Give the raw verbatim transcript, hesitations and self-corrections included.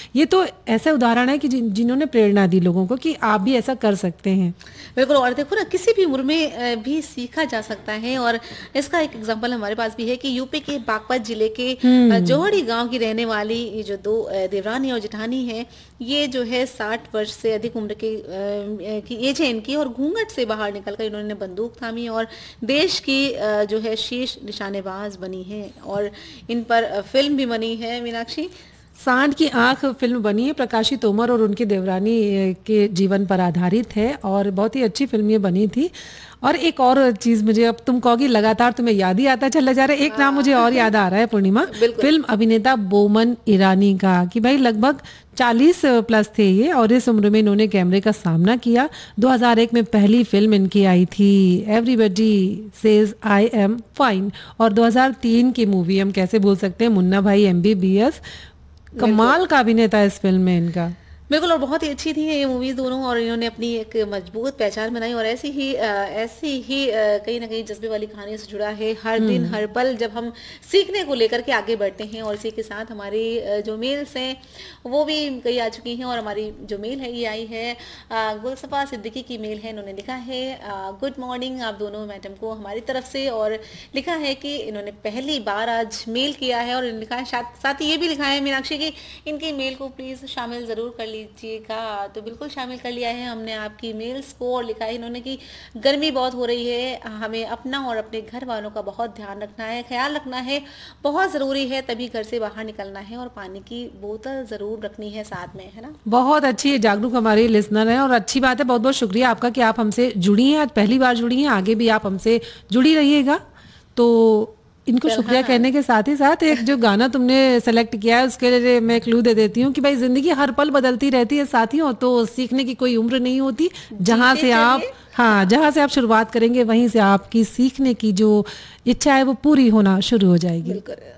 ये तो ऐसा उदाहरण है कि जिन, जिन्होंने प्रेरणा दी लोगों को कि आप भी ऐसा कर सकते हैं। बिल्कुल, और देखो ना किसी भी उम्र में भी सीखा जा सकता है, और इसका एक एग्जांपल हमारे पास भी है कि यूपी के बागपत जिले के जोहड़ी गांव की रहने वाली ये जो दो देवरानी और जेठानी हैं, ये जो है साठ वर्ष से अधिक उम्र के की एज है इनकी, और घूंघट से बाहर निकलकर इन्होंने बंदूक थामी और देश की जो है शीर्ष निशानेबाज बनी है, और इन पर फिल्म भी बनी है मीनाक्षी। सांड की आंख फिल्म बनी है, प्रकाशी तोमर और उनकी देवरानी के जीवन पर आधारित है और बहुत ही अच्छी फिल्म ये बनी थी। और एक और चीज मुझे, अब तुम कहोगी लगातार तुम्हें याद ही आता चला जा रहा है, एक नाम मुझे और याद आ रहा है पूर्णिमा, फिल्म अभिनेता बोमन ईरानी का, कि भाई लगभग चालीस प्लस थे ये और इस उम्र में इन्होंने कैमरे का सामना किया। दो हज़ार एक में पहली फिल्म इनकी आई थी everybody says I am fine, और दो हज़ार तीन की मूवी हम कैसे भूल सकते हैं, मुन्ना भाई एमबीबीएस। कमाल का अभिनेता इस फिल्म में इनका। बिल्कुल, और बहुत ही अच्छी थी ये मूवीज दोनों, और इन्होंने अपनी एक मजबूत पहचान बनाई, और ऐसी ही ऐसी ही कहीं ना कहीं जज्बे वाली कहानी से जुड़ा है हर दिन हर पल, जब हम सीखने को लेकर के आगे बढ़ते हैं। और इसी के साथ हमारी जो मेल्स हैं वो भी कई आ चुकी हैं, और हमारी जो मेल है ये आई है गुलसफा सिद्दीकी की मेल है। इन्होंने लिखा है गुड मॉर्निंग आप दोनों मैडम को हमारी तरफ से, और लिखा है कि इन्होंने पहली बार आज मेल किया है, और इन्होंने लिखा है साथ ही ये भी लिखा है मीनाक्षी की इनकी मेल को प्लीज शामिल जरूर कर लीजिएगा। तो बिल्कुल शामिल कर लिया है हमने आपकी मेल्स को, और लिखा है इन्होंने कि गर्मी बहुत हो रही है, हमें अपना और अपने घर वालों का बहुत ध्यान रखना है, ख्याल रखना है, बहुत ज़रूरी है, तभी घर से बाहर निकलना है, और पानी की बोतल ज़रूर रखनी है साथ में, है ना। बहुत अच्छी है, जागरूक हमारे लिसनर हैं, और अच्छी बात है, बहुत बहुत शुक्रिया आपका कि आप हमसे जुड़ी हैं, आज पहली बार जुड़ी हैं, आगे भी आप हमसे जुड़ी रहिएगा। तो इनको शुक्रिया हाँ। कहने के साथ ही साथ एक जो गाना तुमने सेलेक्ट किया है उसके लिए मैं क्लू दे देती हूँ कि भाई जिंदगी हर पल बदलती रहती है साथियों, तो सीखने की कोई उम्र नहीं होती। जहाँ से आप हाँ जहाँ से आप शुरुआत करेंगे वहीं से आपकी सीखने की जो इच्छा है वो पूरी होना शुरू हो जाएगी। बिल्कुल।